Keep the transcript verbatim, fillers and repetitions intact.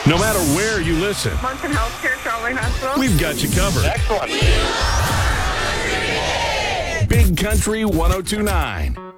No matter where you listen, Munson Healthcare Traveling Hospital. we've got you covered. Excellent. Big Country one oh two point nine.